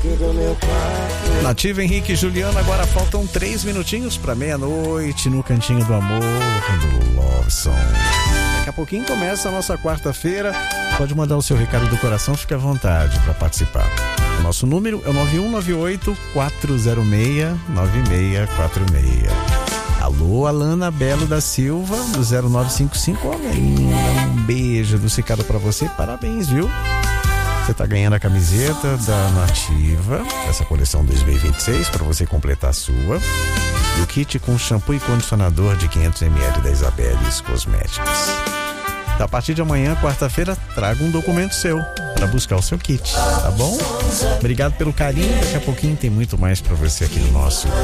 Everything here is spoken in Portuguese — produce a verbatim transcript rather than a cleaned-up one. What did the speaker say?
Nativa, Henrique e Juliana, agora faltam três minutinhos para meia-noite no Cantinho do Amor do Love Song. Daqui a pouquinho começa a nossa quarta-feira. Pode mandar o seu recado do coração, fique à vontade para participar. O nosso número é o nove um nove oito, quatro zero seis, nove seis quatro seis. Alô, Alana Belo da Silva, do zero nove cinco cinco. Olha, linda, um beijo do Cicado para você, parabéns, viu? Você tá ganhando a camiseta da Nativa, essa coleção dois mil e vinte e seis, para você completar a sua. E o kit com shampoo e condicionador de quinhentos mililitros da Isabeles Cosméticos. A partir de amanhã, quarta-feira, traga um documento seu para buscar o seu kit, tá bom? Obrigado pelo carinho, daqui a pouquinho tem muito mais para você aqui no nosso